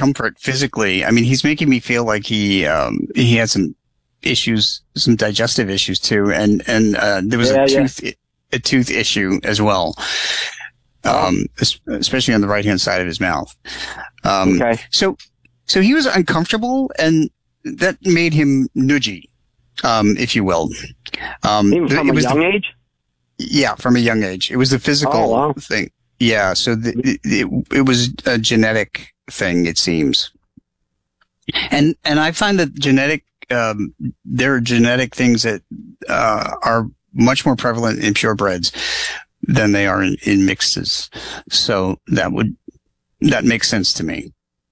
discomfort physically. I mean, he's making me feel like he had some issues, some digestive issues too, and there was a tooth issue as well, especially on the right hand side of his mouth. Okay. So he was uncomfortable, and that made him nudgy, if you will. From a young age? Yeah, from a young age. It was the physical thing. Yeah, so it was a genetic thing, it seems. And I find that there are genetic things that are much more prevalent in purebreds than they are in mixes. So that makes sense to me.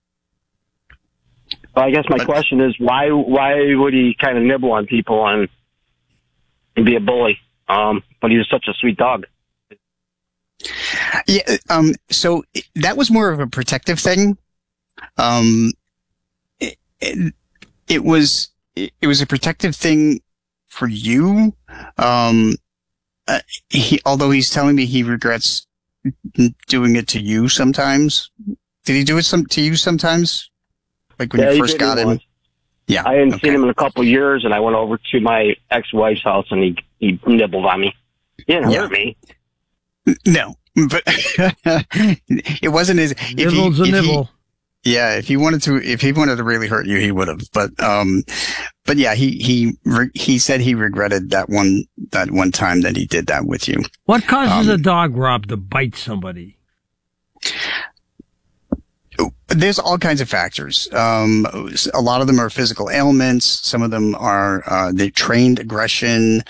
Well, I guess my question is, why would he kind of nibble on people and be a bully? But he was such a sweet dog. Yeah. So that was more of a protective thing. It was a protective thing for you. Although he's telling me he regrets doing it to you sometimes. Did he do it to you sometimes? Like when you first got him? Yeah. I hadn't seen him in a couple of years, and I went over to my ex-wife's house, and he nibbled on me. He didn't hurt me. No, but it wasn't his. Nibble's a nibble. If he wanted to really hurt you, he would have. But yeah, he said he regretted that one time that he did that with you. What causes a dog, Rob, to bite somebody? There's all kinds of factors. A lot of them are physical ailments. Some of them are the trained aggression,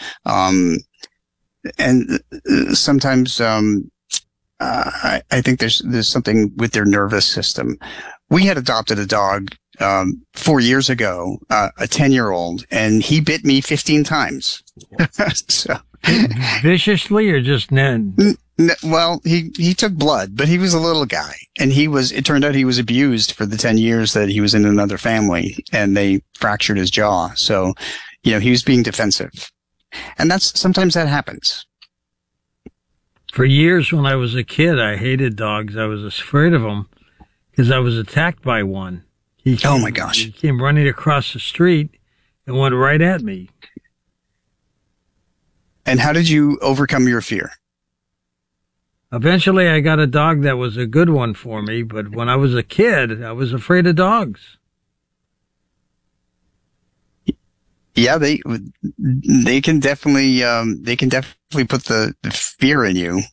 and sometimes I think there's something with their nervous system. We had adopted a dog 4 years ago, a 10-year-old, and he bit me 15 times. So viciously, or just well, he took blood, but he was a little guy, and it turned out he was abused for the 10 years that he was in another family, and they fractured his jaw. So, he was being defensive. And sometimes that happens. For years when I was a kid, I hated dogs. I was afraid of them because I was attacked by one. Oh my gosh. He came running across the street and went right at me. And how did you overcome your fear? Eventually, I got a dog that was a good one for me, but when I was a kid, I was afraid of dogs. Yeah, they can definitely put the fear in you.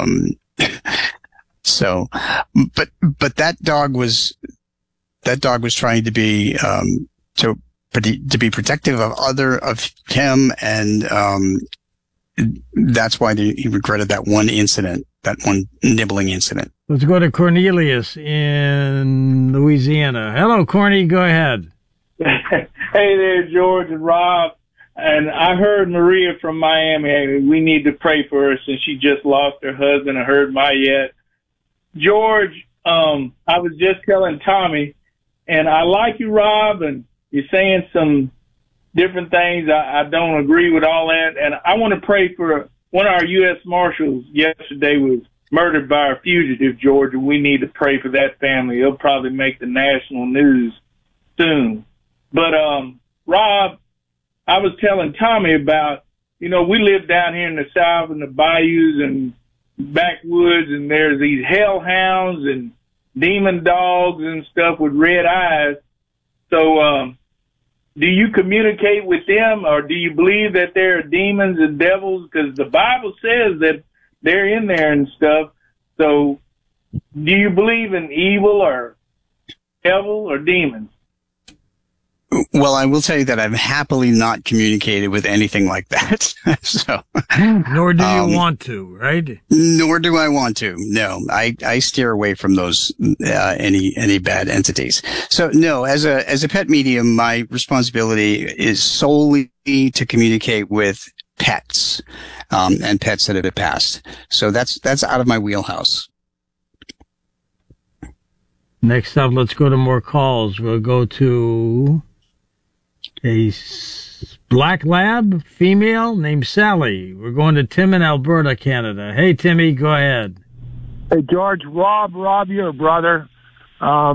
So, but that dog was trying to be to be protective of him, and that's why he regretted that one incident, that one nibbling incident. Let's go to Cornelius in Louisiana. Hello, Corny. Go ahead. Hey there, George and Rob. And I heard Maria from Miami. We need to pray for her since she just lost her husband. I heard Mayette. George, I was just telling Tommy, and I like you, Rob, and you're saying some different things. I don't agree with all that. And I want to pray for one of our U.S. Marshals yesterday was murdered by a fugitive, George, and we need to pray for that family. It'll probably make the national news soon. But, Rob, I was telling Tommy about, we live down here in the South in the bayous and backwoods, and there's these hellhounds and demon dogs and stuff with red eyes. So, do you communicate with them, or do you believe that there are demons and devils? Because the Bible says that they're in there and stuff. So, do you believe in evil or devil or demons? Well, I will tell you that I've happily not communicated with anything like that. So, nor do you want to, right? Nor do I want to. No, I steer away from those any bad entities. So, no, as a pet medium, my responsibility is solely to communicate with pets and pets that have passed. So that's out of my wheelhouse. Next up, let's go to more calls. We'll go to a black lab female named Sally. We're going to Tim in Alberta, Canada. Hey, Timmy, go ahead. Hey, George, Rob, you're a brother.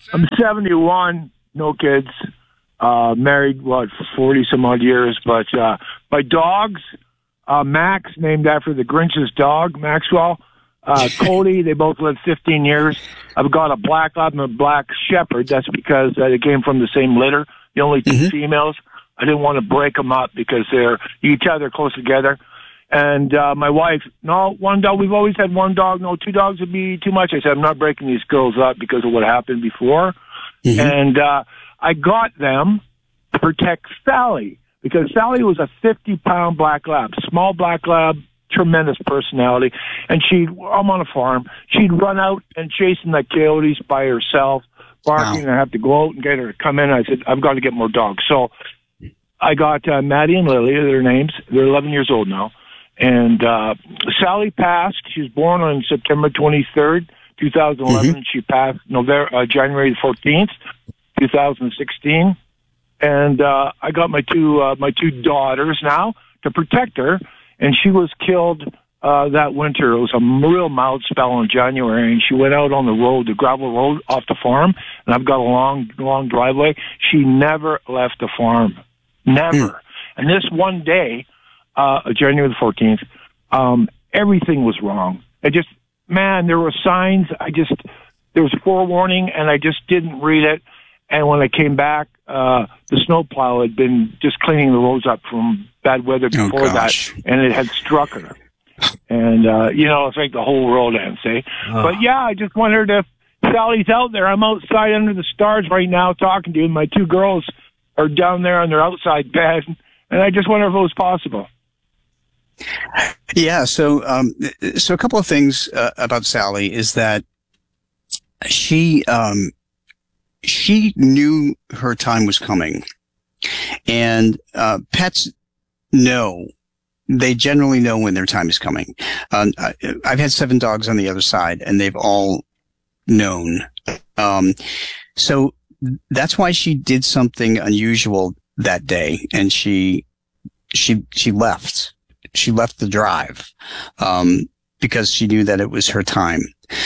I'm 71, no kids, married, 40 some odd years, but, my dogs, Max, named after the Grinch's dog, Maxwell, Cody, they both lived 15 years. I've got a black lab and a black shepherd. That's because they came from the same litter, the only two females. I didn't want to break them up because you can tell they're close together. And my wife, no, one dog. We've always had one dog. No, two dogs would be too much. I said, I'm not breaking these girls up because of what happened before. And I got them to protect Sally because Sally was a 50-pound black lab, small black lab, tremendous personality. And I'm on a farm. She'd run out and chasing the coyotes by herself, barking. Wow. I have to go out and get her to come in. I said, I've got to get more dogs. So I got Maddie and Lily, their names. They're 11 years old now. And Sally passed. She was born on September 23rd, 2011. She passed January 14th, 2016. And I got my two daughters now to protect her. And she was killed that winter. It was a real mild spell in January, and she went out on the road, the gravel road off the farm. And I've got a long driveway. She never left the farm, never. And this one day, January the 14th, everything was wrong. There were signs. There was forewarning, and I just didn't read it. And when I came back, the snowplow had been just cleaning the roads up from bad weather before that, and it had struck her. And, it's like the whole world ends, eh? But yeah, I just wondered if Sally's out there. I'm outside under the stars right now talking to you. My two girls are down there on their outside bed, and I just wonder if it was possible. Yeah, so a couple of things about Sally is that she knew her time was coming, and pets know. They generally know when their time is coming. I've had 7 dogs on the other side, and they've all known. So that's why she did something unusual that day, and she left. She left the drive because she knew that it was her time.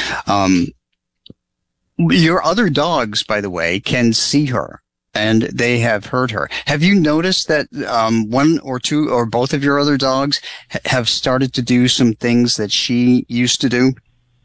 Your other dogs, by the way, can see her, and they have heard her. Have you noticed that one or two or both of your other dogs have started to do some things that she used to do?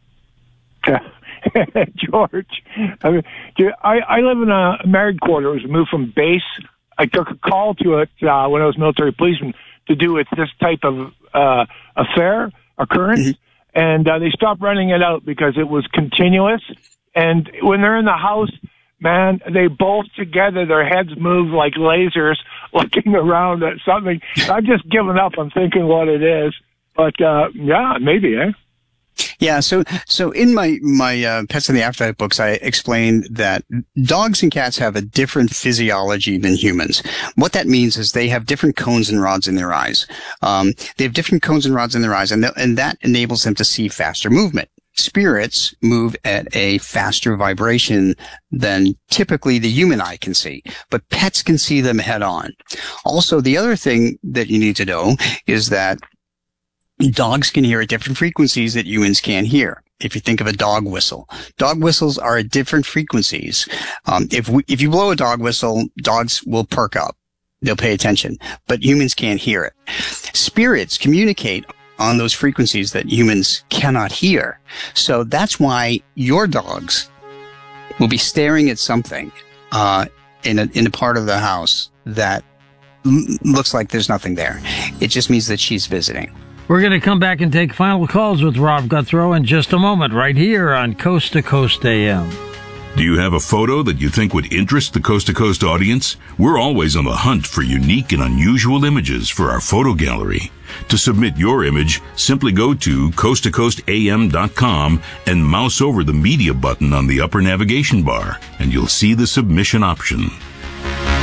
George, I live in a married quarter. It was moved from base. I took a call to it when I was military policeman to do with this type of occurrence, and they stopped running it out because it was continuous. And when they're in the house, man, they both together, their heads move like lasers looking around at something. I've just given up on thinking what it is. But, yeah, maybe, eh? Yeah, so in my Pets in the Afterlife books, I explained that dogs and cats have a different physiology than humans. What that means is they have different cones and rods in their eyes. They have different cones and rods in their eyes, and that enables them to see faster movement. Spirits move at a faster vibration than typically the human eye can see, but pets can see them head on. Also, the other thing that you need to know is that dogs can hear at different frequencies that humans can't hear. If you think of a dog whistle, dog whistles are at different frequencies. If you blow a dog whistle, dogs will perk up. They'll pay attention, but humans can't hear it. Spirits communicate on those frequencies that humans cannot hear. So that's why your dogs will be staring at something in a part of the house that looks like there's nothing there. It just means that she's visiting. We're going to come back and take final calls with Rob Guthrow in just a moment, right here on Coast to Coast AM. Do you have a photo that you think would interest the Coast to Coast audience? We're always on the hunt for unique and unusual images for our photo gallery. To submit your image, simply go to coasttocoastam.com and mouse over the media button on the upper navigation bar, and you'll see the submission option.